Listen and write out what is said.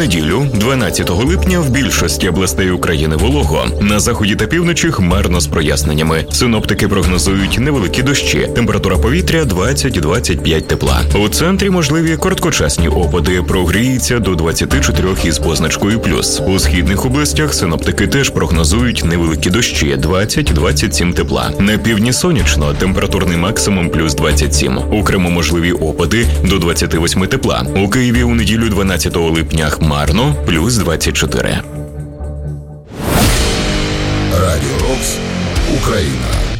неділю, 12 липня, в більшості областей України волого. На заході та півночі хмарно з проясненнями. Синоптики прогнозують невеликі дощі. Температура повітря 20-25 тепла. У центрі можливі короткочасні опади. Прогріється до 24 із позначкою плюс. У східних областях синоптики теж прогнозують невеликі дощі 20-27 тепла. На півдні сонячно, температурний максимум плюс 27. У Криму можливі опади до 28 тепла. У Києві у неділю 12 липня хмарно плюс 24. Радіо Рокс, Україна.